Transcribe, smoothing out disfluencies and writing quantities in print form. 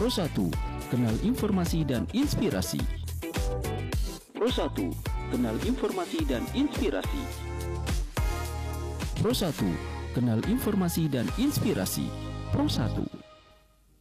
Pro 1, kenal informasi dan inspirasi. Pro 1, kenal informasi dan inspirasi. Pro 1, kenal informasi dan inspirasi. Pro 1.